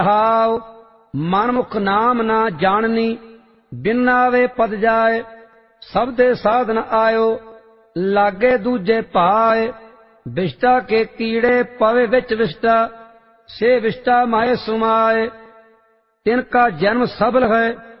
हाव मनमुख नाम ना जाननी, बिन आवे पद जाए। सब दे साधन आयो, लागे दूजे पाए। विष्टा के कीड़े पवे विच विष्टा, से विष्टा माए सुमाए। तिनका जन्म सबल है,